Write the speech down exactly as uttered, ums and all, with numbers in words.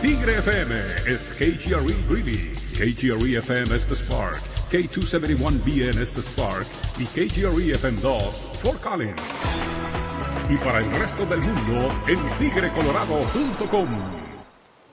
Tigre F M is K G R E Greeley, K G R E F M Estes Park, K doscientos setenta y uno B N Estes Park y K G R E F M dos Fort Collins. Y para el resto del mundo en tigre colorado punto com.